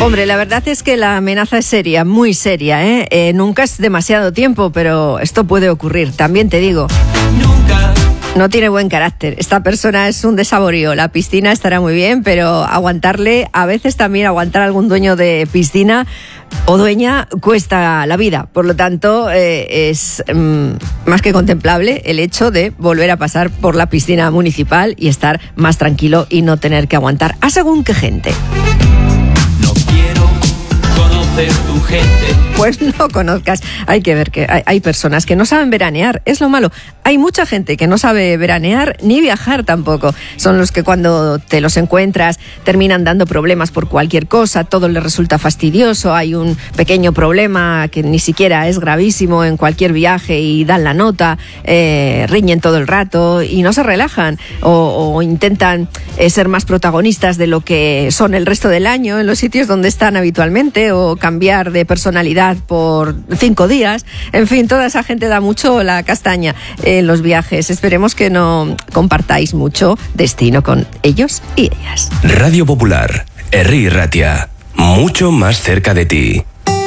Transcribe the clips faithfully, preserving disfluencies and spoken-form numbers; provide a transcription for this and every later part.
Hombre, la verdad es que la amenaza es seria, muy seria, ¿eh? Eh, nunca es demasiado tiempo, pero esto puede ocurrir, también te digo. Nunca. No tiene buen carácter. Esta persona es un desaborío. La piscina estará muy bien, pero aguantarle, a veces también aguantar a algún dueño de piscina o dueña cuesta la vida. Por lo tanto, eh, es mm, más que contemplable el hecho de volver a pasar por la piscina municipal y estar más tranquilo y no tener que aguantar a según qué gente. No quiero conocer tu gente. Pues no conozcas. Hay que ver que hay, hay personas que no saben veranear. Es lo malo. Hay mucha gente que no sabe veranear ni viajar tampoco. Son los que cuando te los encuentras terminan dando problemas por cualquier cosa. Todo les resulta fastidioso. Hay un pequeño problema que ni siquiera es gravísimo en cualquier viaje y dan la nota. Eh, riñen todo el rato y no se relajan. O, o intentan eh, ser más protagonistas de lo que son el resto del año en los sitios donde están habitualmente, o cambiar de personalidad por cinco días. En fin, toda esa gente da mucho la castaña en los viajes. Esperemos que no compartáis mucho destino con ellos y ellas. Radio Popular, Herri Ratia, mucho más cerca de ti.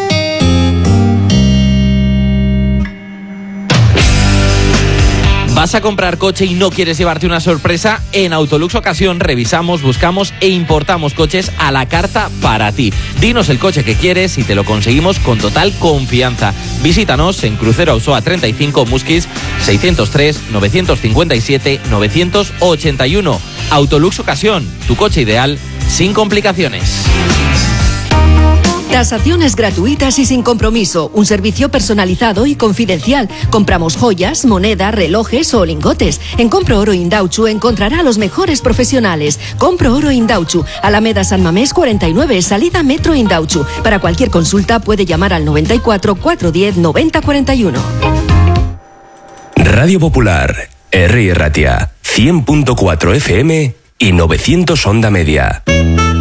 ¿Vas a comprar coche y no quieres llevarte una sorpresa? En Autolux Ocasión revisamos, buscamos e importamos coches a la carta para ti. Dinos el coche que quieres y te lo conseguimos con total confianza. Visítanos en Crucero Ausoa treinta y cinco, Musquis, seiscentros tres, novecientos cincuenta y siete, novecientos ochenta y uno. Autolux Ocasión, tu coche ideal sin complicaciones. Tasaciones gratuitas y sin compromiso. Un servicio personalizado y confidencial. Compramos joyas, moneda, relojes o lingotes. En Compro Oro Indauchu encontrará a los mejores profesionales. Compro Oro Indauchu, Alameda San Mamés cuarenta y nueve, salida Metro Indauchu. Para cualquier consulta puede llamar al noventa y cuatro, cuatrocientos diez, noventa cuarenta y uno. Radio Popular, Herri Ratia, cien punto cuatro F M y novecientos onda media.